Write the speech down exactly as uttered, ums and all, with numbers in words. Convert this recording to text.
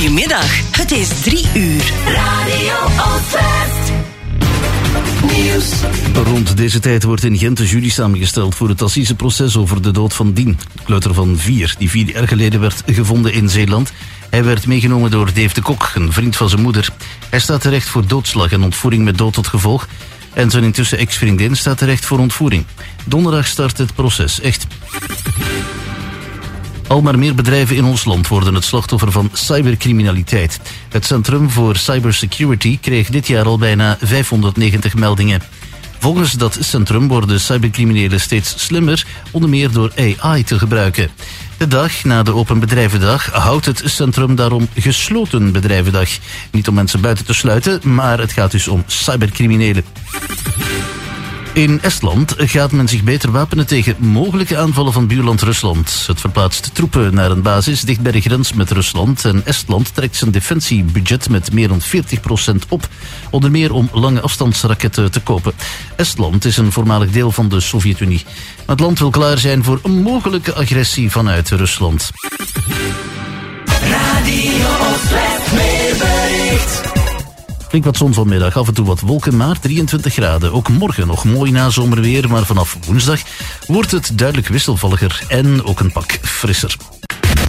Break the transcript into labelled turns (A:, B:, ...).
A: Goedemiddag, het is drie uur. Radio Oost-West. Nieuws.
B: Rond deze tijd wordt in Gent een jury samengesteld voor het assiseproces over de dood van Dien. De kleuter van vier, die vier jaar geleden werd gevonden in Zeeland. Hij werd meegenomen door Dave de Kok, een vriend van zijn moeder. Hij staat terecht voor doodslag en ontvoering met dood tot gevolg. En zijn intussen ex-vriendin staat terecht voor ontvoering. Donderdag start het proces, echt. Al maar meer bedrijven in ons land worden het slachtoffer van cybercriminaliteit. Het Centrum voor Cybersecurity kreeg dit jaar al bijna vijfhonderdnegentig meldingen. Volgens dat centrum worden cybercriminelen steeds slimmer, onder meer door A I te gebruiken. De dag na de Open Bedrijvendag houdt het centrum daarom gesloten bedrijvendag. Niet om mensen buiten te sluiten, maar het gaat dus om cybercriminelen. In Estland gaat men zich beter wapenen tegen mogelijke aanvallen van buurland Rusland. Het verplaatst troepen naar een basis dicht bij de grens met Rusland. En Estland trekt zijn defensiebudget met meer dan veertig procent op. Onder meer om lange afstandsraketten te kopen. Estland is een voormalig deel van de Sovjet-Unie. Het land wil klaar zijn voor een mogelijke agressie vanuit Rusland.
A: Radio Oost-West weerbericht.
B: Flink wat zon vanmiddag, af en toe wat wolken, maar drieëntwintig graden. Ook morgen nog mooi nazomerweer, maar vanaf woensdag wordt het duidelijk wisselvalliger en ook een pak frisser.